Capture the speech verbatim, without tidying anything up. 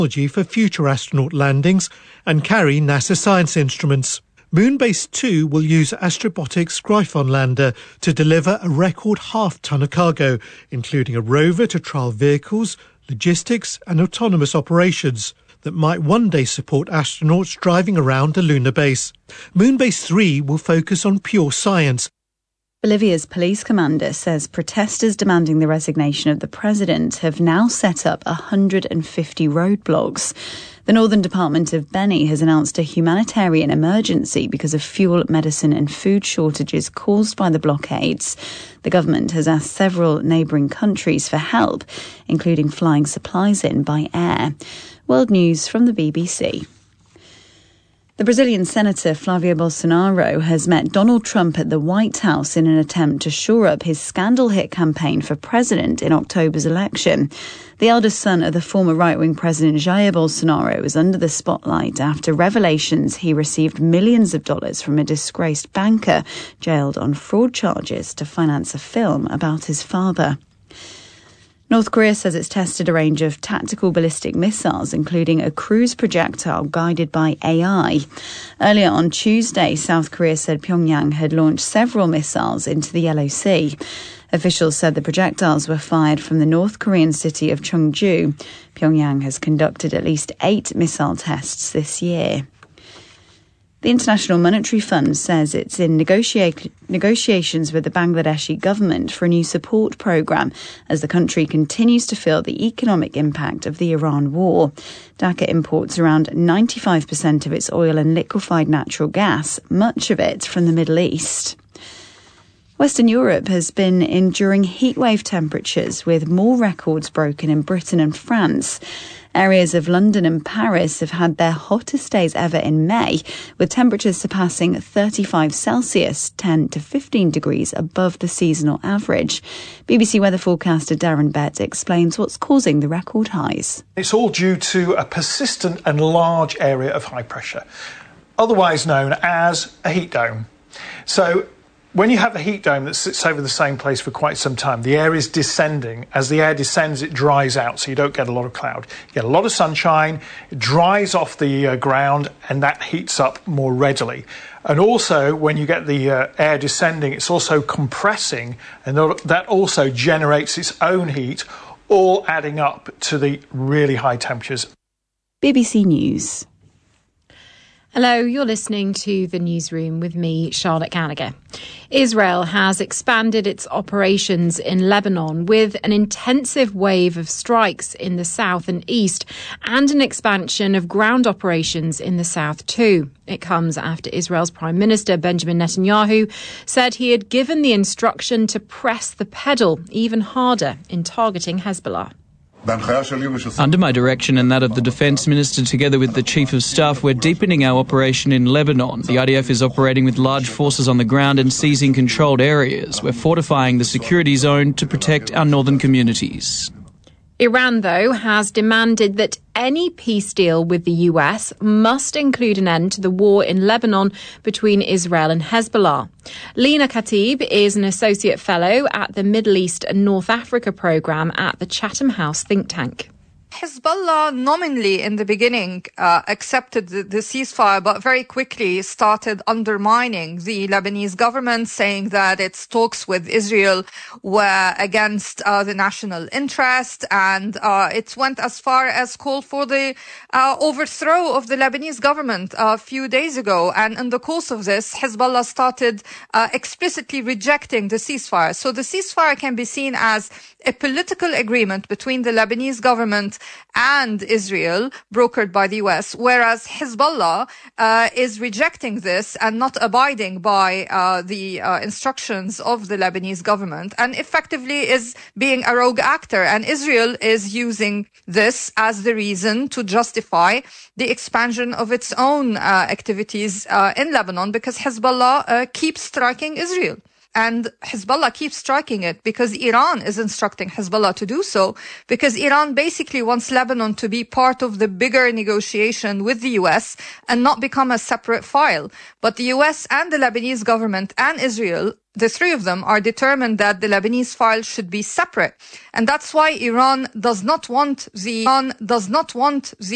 for future astronaut landings and carry NASA science instruments. Moonbase two will use Astrobotic's Gryphon lander to deliver a record half-ton of cargo, including a rover to trial vehicles, logistics and autonomous operations that might one day support astronauts driving around a lunar base. Moonbase three will focus on pure science. Bolivia's police commander says protesters demanding the resignation of the president have now set up one hundred fifty roadblocks. The Northern Department of Beni has announced a humanitarian emergency because of fuel, medicine and food shortages caused by the blockades. The government has asked several neighbouring countries for help, including flying supplies in by air. World News from the B B C. The Brazilian Senator Flávio Bolsonaro has met Donald Trump at the White House in an attempt to shore up his scandal-hit campaign for president in October's election. The eldest son of the former right-wing President Jair Bolsonaro is under the spotlight after revelations he received millions of dollars from a disgraced banker jailed on fraud charges to finance a film about his father. North Korea says it's tested a range of tactical ballistic missiles, including a cruise projectile guided by A I. Earlier on Tuesday, South Korea said Pyongyang had launched several missiles into the Yellow Sea. Officials said the projectiles were fired from the North Korean city of Cheongju. Pyongyang has conducted at least eight missile tests this year. The International Monetary Fund says it's in negotia- negotiations with the Bangladeshi government for a new support programme as the country continues to feel the economic impact of the Iran war. Dhaka imports around ninety-five percent of its oil and liquefied natural gas, much of it from the Middle East. Western Europe has been enduring heatwave temperatures with more records broken in Britain and France. Areas of London and Paris have had their hottest days ever in May, with temperatures surpassing thirty-five Celsius, ten to fifteen degrees above the seasonal average. B B C weather forecaster Darren Bett explains what's causing the record highs. It's all due to a persistent and large area of high pressure, otherwise known as a heat dome. So when you have a heat dome that sits over the same place for quite some time, the air is descending. As the air descends, it dries out, so you don't get a lot of cloud. You get a lot of sunshine, it dries off the uh, ground, and that heats up more readily. And also, when you get the uh, air descending, it's also compressing, and that also generates its own heat, all adding up to the really high temperatures. B B C News. Hello, you're listening to The Newsroom with me, Charlotte Gallagher. Israel has expanded its operations in Lebanon with an intensive wave of strikes in the south and east and an expansion of ground operations in the south too. It comes after Israel's Prime Minister Benjamin Netanyahu said he had given the instruction to press the pedal even harder in targeting Hezbollah. Under my direction and that of the Defence Minister, together with the Chief of Staff, we're deepening our operation in Lebanon. The I D F is operating with large forces on the ground and seizing controlled areas. We're fortifying the security zone to protect our northern communities. Iran, though, has demanded that any peace deal with the U S must include an end to the war in Lebanon between Israel and Hezbollah. Lena Khatib is an associate fellow at the Middle East and North Africa programme at the Chatham House think tank. Hezbollah nominally in the beginning uh, accepted the, the ceasefire, but very quickly started undermining the Lebanese government, saying that its talks with Israel were against uh, the national interest, and uh, it went as far as call for the uh, overthrow of the Lebanese government a few days ago. And in the course of this, Hezbollah started uh, explicitly rejecting the ceasefire. So the ceasefire can be seen as a political agreement between the Lebanese government and Israel, brokered by the U S, whereas Hezbollah uh, is rejecting this and not abiding by uh, the uh, instructions of the Lebanese government, and effectively is being a rogue actor. And Israel is using this as the reason to justify the expansion of its own uh, activities uh, in Lebanon, because Hezbollah uh, keeps striking Israel. And Hezbollah keeps striking it because Iran is instructing Hezbollah to do so, because Iran basically wants Lebanon to be part of the bigger negotiation with the U S and not become a separate file. But the U S and the Lebanese government and Israel, the three of them, are determined that the Lebanese file should be separate. And that's why Iran does not want the Iran does not want the